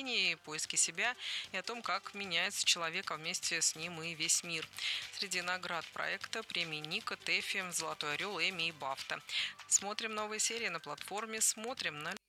становления и поиске себя, и о том, как меняется человек, а вместе с ним и весь мир. Среди наград проекта премии Ника, ТЭФИ, Золотой орел, Эмми и Бафта. Смотрим новые серии на платформе «Смотрим» на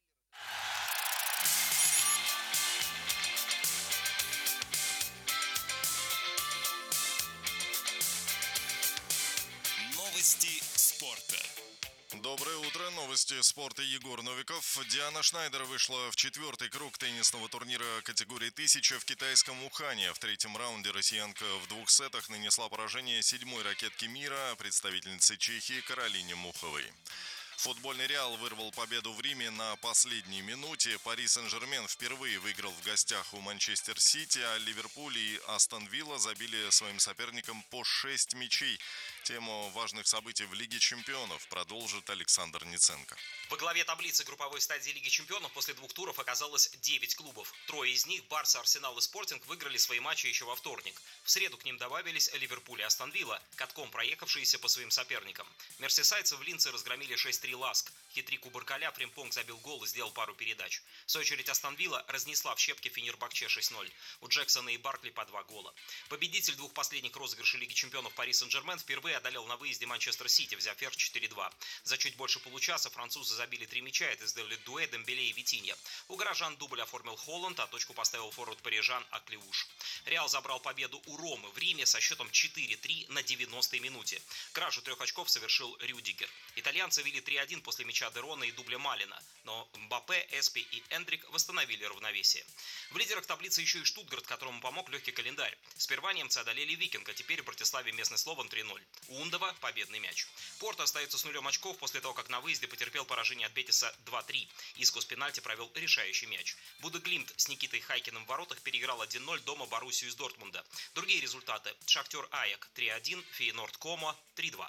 Новости спорта. Доброе утро. Новости спорта. Егор Новиков. Диана Шнайдер вышла в четвертый круг теннисного турнира категории 1000 в китайском Ухане. В третьем раунде россиянка в 2 сетах нанесла поражение 7-й ракетке мира, представительнице Чехии Каролине Муховой. Футбольный Реал вырвал победу в Риме на последней минуте. Пари Сен-Жермен впервые выиграл в гостях у Манчестер Сити, а Ливерпуль и Астон Вилла забили своим соперникам по 6 мячей. Тему важных событий в Лиге чемпионов продолжит Александр Ниценко. Во главе таблицы групповой стадии Лиги чемпионов после 2 туров оказалось 9 клубов. 3 из них, Барса, Арсенал и Спортинг, выиграли свои матчи еще во вторник. В среду к ним добавились Ливерпуль и Астон Вилла, катком проехавшиеся по своим соперникам. Мерсисайдцы в Линце разгромили 6-3 Ласк. Хитрик у Баркаля Фримпонг забил гол и сделал пару передач. В свою очередь Астон Вилла разнесла в щепки Фенербахче 6-0. У Джексона и Баркли по 2 гола. Победитель 2 последних розыгрышей Лиги чемпионов Пари Сен-Жермен впервые одолел на выезде Манчестер Сити, взяв верх 4-2. За чуть больше получаса французы забили 3 мяча, это сделали дуэт Дембеле и Витинья. У горожан дубль оформил Холланд, а точку поставил форвард парижан Аклеуш. Реал забрал победу у Ромы в Риме со счетом 4-3 на 90-й минуте. Кражу 3 очков совершил Рюдигер. Итальянцы вели 3-1 после мяча Дерона и дубля Малина, но Мбаппе, Эспи и Эндрик восстановили равновесие. В лидерах таблицы еще и Штутгарт, которому помог легкий календарь. Сперва немцы одолели Викинг, а теперь в Братиславе местный Слован 3-0. У Ундова победный мяч. Порто остается с 0 очков после того, как на выезде потерпел поражение от Бетиса 2-3. Иско с пенальти провел решающий мяч. Будо Глимт с Никитой Хайкиным в воротах переиграл 1-0 дома Боруссию из Дортмунда. Другие результаты: Шахтер Аяк 3-1, Фейнорд Комо 3-2.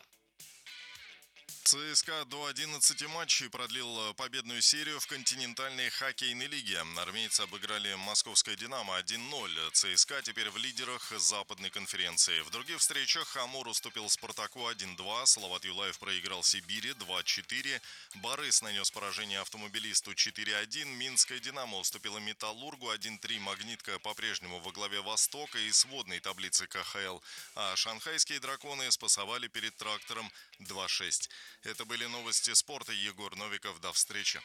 ЦСКА до 11 матчей продлил победную серию в континентальной хоккейной лиге. Армейцы обыграли московское «Динамо» 1-0. ЦСКА теперь в лидерах западной конференции. В других встречах Амур уступил «Спартаку» 1-2. Салават Юлаев проиграл «Сибири» 2-4. Барыс нанес поражение «Автомобилисту» 4-1. Минское «Динамо» уступило «Металлургу» 1-3. «Магнитка» по-прежнему во главе «Востока» и сводной таблицы КХЛ. А шанхайские «Драконы» спасовали перед «Трактором» 2-6. Это были новости спорта. Егор Новиков. До встречи.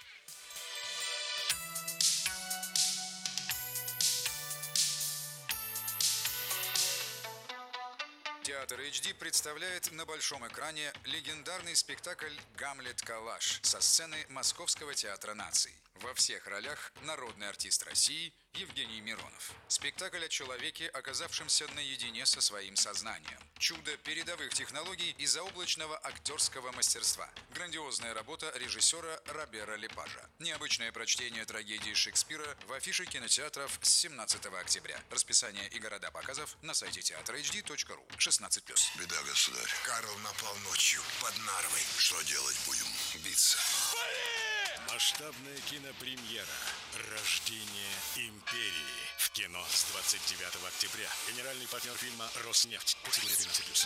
Театр HD представляет на большом экране легендарный спектакль «Гамлет Калаш» со сцены Московского театра наций. Во всех ролях народный артист России Евгений Миронов. Спектакль о человеке, оказавшемся наедине со своим сознанием. Чудо передовых технологий и заоблачного актерского мастерства. Грандиозная работа режиссера Робера Лепажа. Необычное прочтение трагедии Шекспира в афише кинотеатров с 17 октября. Расписание и города показов на сайте teatrhd.ru. 16+. Беда, государь. Карл напал ночью под Нарвой. Что делать будем? Биться. Масштабная кинопремьера «Рождение империи» в кино с 29 октября. Генеральный партнер фильма «Роснефть». Категория 12+.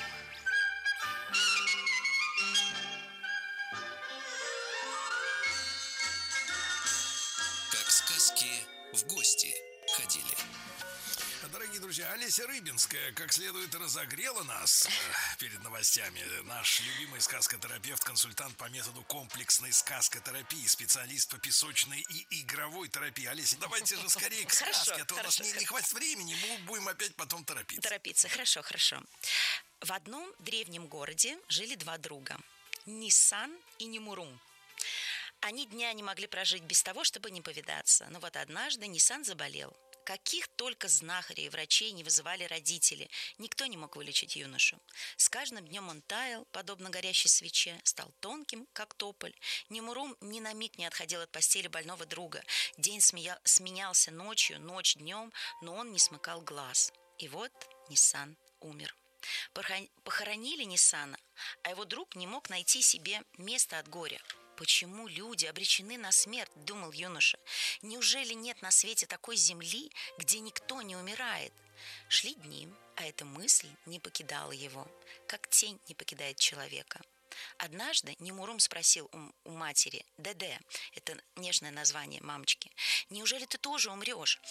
Как сказки в гости ходили. Дорогие друзья, Олеся Рыбинская как следует разогрела нас перед новостями. Наш любимый сказкотерапевт, консультант по методу комплексной сказкотерапии, специалист по песочной и игровой терапии. Олеся, давайте же скорее к сказке, а то у нас не хватит времени, мы будем опять потом торопиться. Хорошо. В одном древнем городе жили 2 друга – Ниссан и Немурум. Они дня не могли прожить без того, чтобы не повидаться. Но вот однажды Ниссан заболел. Каких только знахарей и врачей не вызывали родители, никто не мог вылечить юношу. С каждым днем он таял, подобно горящей свече, стал тонким, как тополь. Немурум ни на миг не отходил от постели больного друга. День сменялся ночью, ночь днем, но он не смыкал глаз. И вот Ниссан умер. Похоронили Ниссана, а его друг не мог найти себе места от горя. «Почему люди обречены на смерть?» – думал юноша. «Неужели нет на свете такой земли, где никто не умирает?» Шли дни, а эта мысль не покидала его, как тень не покидает человека. Однажды Немурум спросил у матери: «Деде» – это нежное название мамочки, «неужели ты тоже умрешь?»